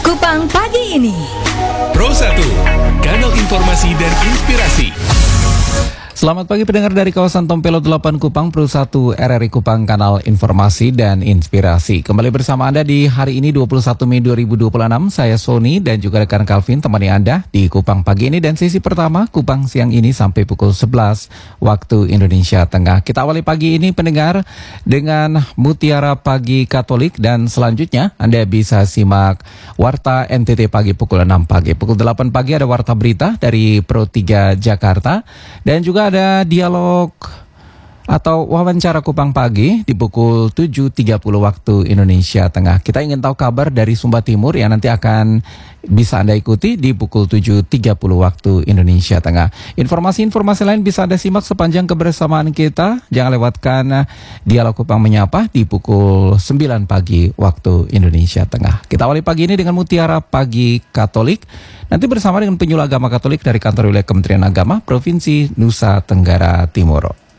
Kupang pagi ini. Pro 1, kanal informasi dan inspirasi. Selamat pagi pendengar dari kawasan Tompelo 8 Kupang, Pro 1 RRI Kupang, kanal informasi dan inspirasi. Kembali bersama Anda di hari ini 21 Mei 2026. Saya Sony dan juga rekan Calvin temani Anda di Kupang pagi ini, dan sesi pertama Kupang siang ini sampai pukul 11 waktu Indonesia Tengah. Kita awali pagi ini pendengar dengan Mutiara Pagi Katolik, dan selanjutnya Anda bisa simak Warta NTT pagi pukul 6 pagi. Pukul 8 pagi ada Warta Berita dari Pro 3 Jakarta, dan juga ada dialog atau wawancara Kupang pagi di pukul 7.30 waktu Indonesia Tengah. Kita ingin tahu kabar dari Sumba Timur yang nanti akan bisa Anda ikuti di pukul 7.30 waktu Indonesia Tengah. Informasi-informasi lain bisa Anda simak sepanjang kebersamaan kita. Jangan lewatkan dialog Kupang Menyapa di pukul 9 pagi waktu Indonesia Tengah. Kita awali pagi ini dengan Mutiara Pagi Katolik, nanti bersama dengan penyuluh agama Katolik dari Kantor Wilayah Kementerian Agama Provinsi Nusa Tenggara Timur.